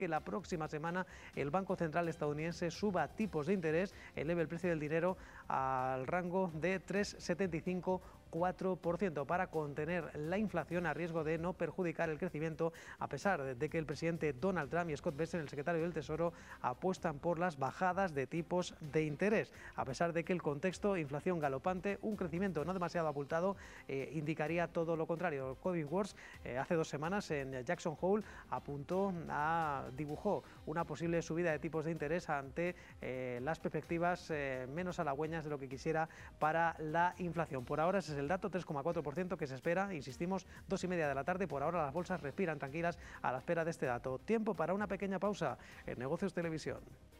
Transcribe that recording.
que la próxima semana el Banco Central estadounidense suba tipos de interés, eleve el precio del dinero al rango de 3,75–4% para contener la inflación a riesgo de no perjudicar el crecimiento, a pesar de que el presidente Donald Trump y Scott Bessent, el secretario del Tesoro, apuestan por las bajadas de tipos de interés. A pesar de que el contexto, inflación galopante, un crecimiento no demasiado abultado, indicaría todo lo contrario. Cody Worth hace 2 semanas en Jackson Hole dibujó una posible subida de tipos de interés ante las perspectivas menos halagüeñas de lo que quisiera para la inflación. Por ahora ese es el dato, 3,4% que se espera, insistimos, 2:30 de la tarde. Por ahora las bolsas respiran tranquilas a la espera de este dato. Tiempo para una pequeña pausa en Negocios Televisión.